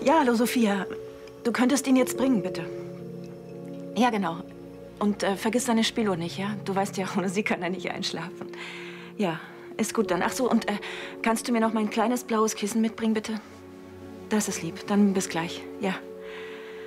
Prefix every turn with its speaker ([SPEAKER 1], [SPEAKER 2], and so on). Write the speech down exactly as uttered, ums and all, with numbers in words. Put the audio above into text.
[SPEAKER 1] Ja, hallo, Sophia. Du könntest ihn jetzt bringen, bitte. Ja, genau. Und äh, vergiss deine Spieluhr nicht, ja? Du weißt ja, ohne sie kann er nicht einschlafen. Ja, ist gut dann. Ach so, und äh, kannst du mir noch mein kleines blaues Kissen mitbringen, bitte? Das ist lieb. Dann bis gleich. Ja.